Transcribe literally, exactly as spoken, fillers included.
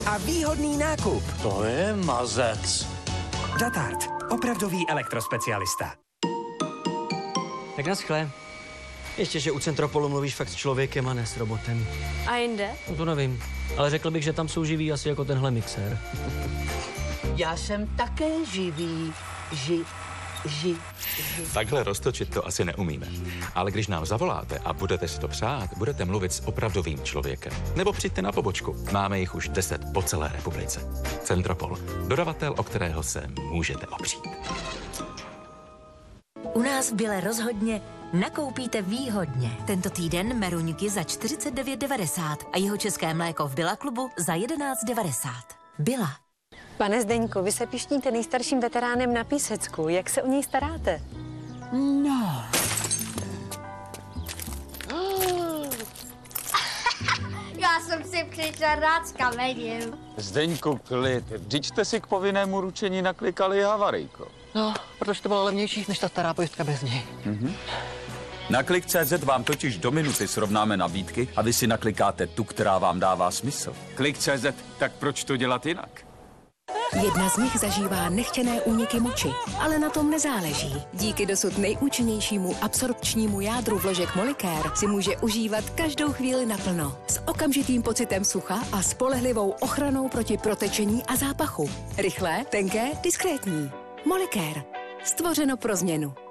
a výhodný nákup. To je mazec. Datard, opravdový elektrospecialista. Tak naschle. Ještě, že u Centropolu mluvíš fakt s člověkem a ne s robotem. A jinde? No to nevím, ale řekl bych, že tam jsou živí asi jako tenhle mixér. Já jsem také živý. Ži, ži, ži. Takhle roztočit to asi neumíme. Ale když nám zavoláte a budete si to přát, budete mluvit s opravdovým člověkem. Nebo přijďte na pobočku. Máme jich už deset po celé republice. Centropol. Dodavatel, o kterého se můžete opřít. U nás v Bile rozhodně nakoupíte výhodně. Tento týden meruňky za čtyřicet devět devadesát a jeho české mléko v Billa klubu za jedenáct devadesát. Billa. Pane Zdeňku, vy se pišníte nejstarším veteránem na Písecku. Jak se o něj staráte? No. Já jsem si přišel rád s kamením. Zdeňku, klid. Vždyť jste si k povinnému ručení naklikali havarijko. No, protože to bylo levnější než ta stará pojistka bez něj. Mhm. Na Klik tečka cé zet vám totiž do minuty srovnáme nabídky a vy si naklikáte tu, která vám dává smysl. Klik tečka cé zet, tak proč to dělat jinak? Jedna z nich zažívá nechtěné úniky moči, ale na tom nezáleží. Díky dosud nejúčinnějšímu absorpčnímu jádru vložek Molicare si může užívat každou chvíli naplno. S okamžitým pocitem sucha a spolehlivou ochranou proti protečení a zápachu. Rychlé, tenké, diskrétní. Molicare. Stvořeno pro změnu.